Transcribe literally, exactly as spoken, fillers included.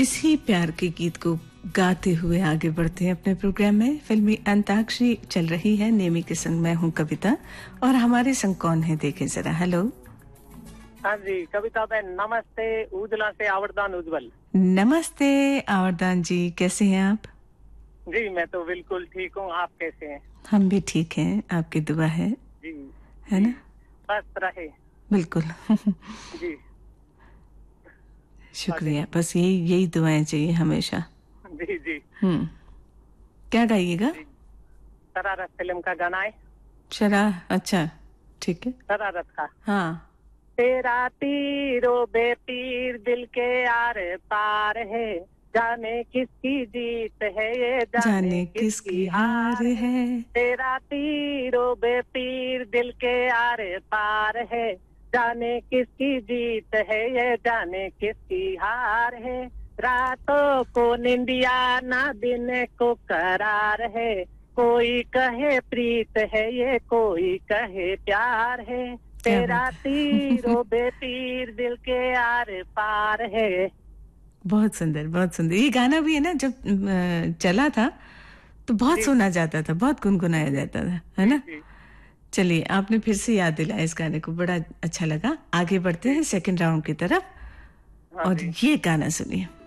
इसी प्यार के गीत को गाते हुए आगे बढ़ते हैं अपने प्रोग्राम में। फिल्मी अंताक्षरी चल रही है। नेमी के संग मैं हूँ कविता और हमारे संग कौन है देखें जरा। हेलो। हाँ जी कविता बहन नमस्ते। उजला से आवर्दान उज्जवल। नमस्ते आवर्दान जी, कैसे हैं आप? जी मैं तो बिल्कुल ठीक हूँ, आप कैसे हैं? हम भी ठीक हैं, आपकी दुआ है जी है जी, ना? बस रहे। बिल्कुल। जी शुक्रिया, बस यही यही दुआएं चाहिए हमेशा। जी जी हम्म क्या गाइएगा? जी शरारत फिल्म का गाना है। शरा अच्छा ठीक है। शरारत का। हाँ। तेरा तीरो बेतीर दिल के आर पार है, जाने किसकी जीत है ये जाने, जाने किसकी हार है। है। तेरा तीरो बेतीर दिल के आर पार है, जाने किसकी जीत है ये जाने किसकी हार है। रातों को निंदिया ना दिन को करार है, कोई कहे प्रीत है ये कोई कहे प्यार है। तेरा तीरो बेतीर दिल के आर पार है। बहुत सुंदर, बहुत सुंदर। ये गाना भी है ना, जब चला था तो बहुत सुना जाता था, बहुत गुनगुनाया जाता था, है ना? चलिए, आपने फिर से याद दिलाया इस गाने को, बड़ा अच्छा लगा। आगे बढ़ते हैं सेकंड राउंड की तरफ और ये गाना सुनिए।